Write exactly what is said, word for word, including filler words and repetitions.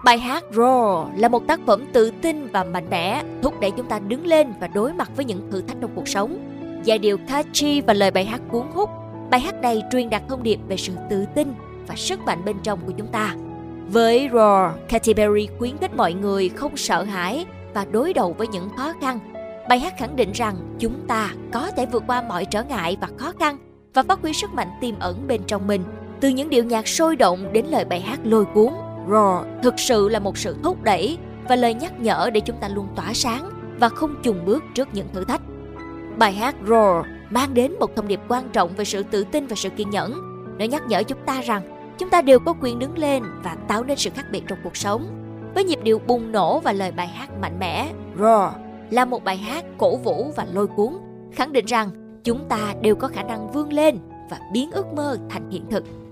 Bài hát Roar là một tác phẩm tự tin và mạnh mẽ, thúc đẩy chúng ta đứng lên và đối mặt với những thử thách trong cuộc sống. Giai điệu catchy và lời bài hát cuốn hút. Bài hát này truyền đạt thông điệp về sự tự tin và sức mạnh bên trong của chúng ta. Với Roar, Katy Perry khuyến khích mọi người không sợ hãi và đối đầu với những khó khăn. Bài hát khẳng định rằng chúng ta có thể vượt qua mọi trở ngại và khó khăn và phát huy sức mạnh tiềm ẩn bên trong mình. Từ những điệu nhạc sôi động đến lời bài hát lôi cuốn, Roar thực sự là một sự thúc đẩy và lời nhắc nhở để chúng ta luôn tỏa sáng và không chùn bước trước những thử thách. Bài hát Roar mang đến một thông điệp quan trọng về sự tự tin và sự kiên nhẫn. Nó nhắc nhở chúng ta rằng chúng ta đều có quyền đứng lên và tạo nên sự khác biệt trong cuộc sống. Với nhịp điệu bùng nổ và lời bài hát mạnh mẽ, Roar là một bài hát cổ vũ và lôi cuốn, khẳng định rằng chúng ta đều có khả năng vươn lên và biến ước mơ thành hiện thực.